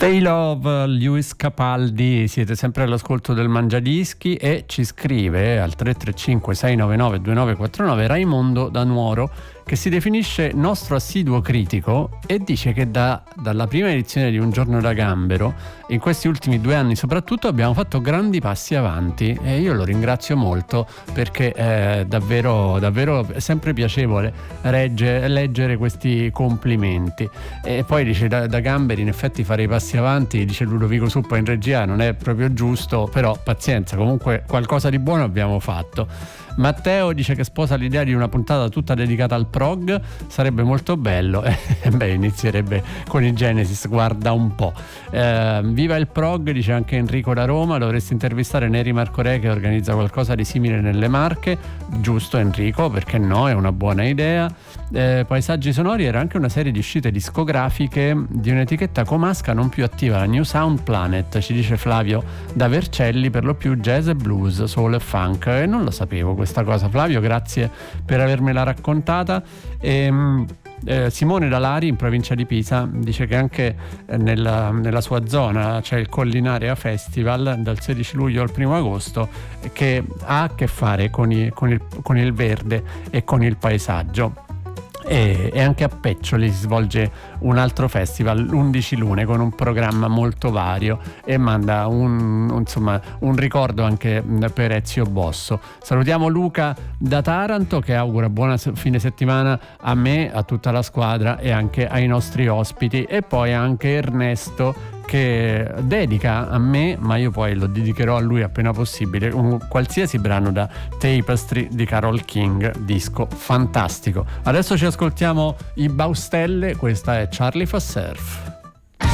Stay Love, Lewis Capaldi. Siete sempre all'ascolto del Mangiadischi e ci scrive al 335 699 2949 Raimondo da Nuoro, che si definisce nostro assiduo critico e dice che dalla prima edizione di Un giorno da gambero in questi ultimi 2 anni soprattutto abbiamo fatto grandi passi avanti, e io lo ringrazio molto, perché è davvero sempre piacevole leggere questi complimenti. E poi dice da gamberi in effetti fare i passi avanti, dice Ludovico Suppa in regia, non è proprio giusto, però pazienza, comunque qualcosa di buono abbiamo fatto. Matteo dice che sposa l'idea di una puntata tutta dedicata al prog, sarebbe molto bello. Inizierebbe con i Genesis, guarda un po'. Viva il prog, dice anche Enrico da Roma, dovresti intervistare Neri Marco Re che organizza qualcosa di simile nelle Marche. Giusto Enrico, perché no, è una buona idea. Paesaggi sonori era anche una serie di uscite discografiche di un'etichetta comasca non più attiva, la New Sound Planet, ci dice Flavio da Vercelli, per lo più jazz e blues, soul e funk, e non lo sapevo questa cosa. Flavio, grazie per avermela raccontata. Simone da Lari in provincia di Pisa dice che anche nella sua zona c'è il Collinarea Festival dal 16 luglio al 1 agosto, che ha a che fare con il verde e con il paesaggio. E anche a Peccioli si svolge un altro festival, 11 Lune, con un programma molto vario, e manda un ricordo anche per Ezio Bosso. Salutiamo Luca da Taranto, che augura buona fine settimana a me, a tutta la squadra e anche ai nostri ospiti, e poi anche Ernesto, che dedica a me, ma io poi lo dedicherò a lui appena possibile, un qualsiasi brano da Tapestry di Carole King, disco fantastico. Adesso ci ascoltiamo i Baustelle, questa è Charlie fa surf.